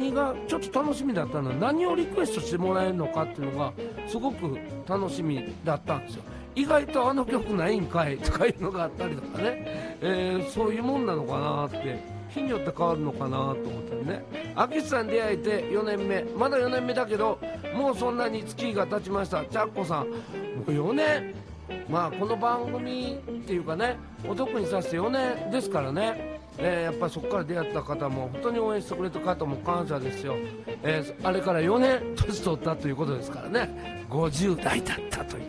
何がちょっと楽しみだったのは、何をリクエストしてもらえるのかっていうのがすごく楽しみだったんですよ。意外とあの曲ないんかいとかいうのがあったりとかね、そういうもんなのかなって、日によって変わるのかなと思ったりね。秋さん出会えて4年目、まだ4年目だけどもうそんなに月が経ちました。ちゃっこさん、もう4年、まあこの番組っていうかね、お得にさせて4年ですからね、やっぱりそこから出会った方も本当に応援してくれた方も感謝ですよ。あれから4年年取ったということですからね、50代だったという、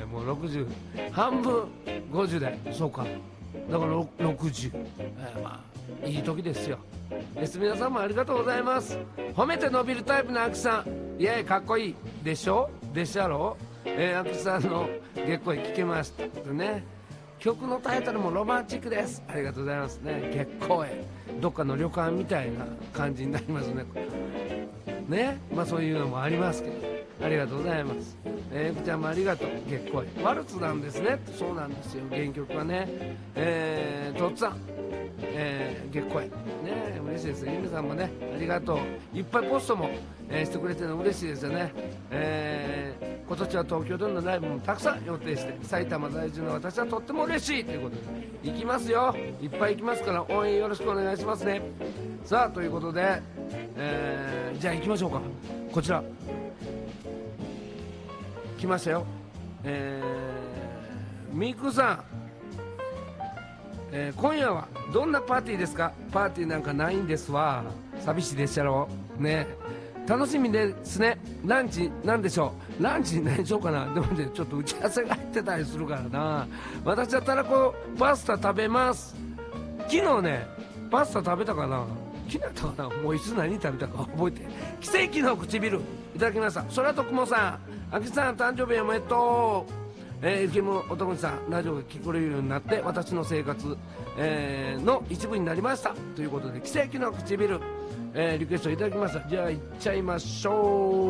もう60半分50代、そうか、だから60、まあいい時ですよ。皆さんもありがとうございます。褒めて伸びるタイプのアキさん、イエーイ、かっこいいでしょ、でしょやろ。アキさんの月声聞けましたでね。曲のタイトルもロマンチックです。ありがとうございますね。月光へどっかの旅館みたいな感じになりますね。ね、まあそういうのもありますけど、ありがとうございます。ゆきちゃんもありがとう。月光へワルツなんですね。そうなんですよ、原曲はね。とっつぁん、月光へね、嬉しいです。ゆみさんもね、ありがとう。いっぱいポストも、してくれてるの嬉しいですよね。今年は東京でのライブもたくさん予定して、埼玉在住の私はとっても嬉しいということで行きますよ。いっぱい行きますから応援よろしくお願いしますね。さあということで、じゃあ行きましょうか。こちら来ましたよ。みーくさん、今夜はどんなパーティーですか。パーティーなんかないんですわ。寂しいでっしゃろね。楽しみですね。ランチなんでしょう。ランチ何しようかな。でもね、ちょっと打ち合わせが入ってたりするからな。私はたらこパスタ食べます。昨日ねパスタ食べたかな、昨日やったかな、もういつ何食べたか覚えて。奇跡の唇いただきました。空と雲さん、あきさん誕生日おめでとう。ゆきむおともちさん、ラジオが聞こえるようになって私の生活、の一部になりましたということで、奇跡の唇、リクエストいただきました。じゃあ行っちゃいましょう。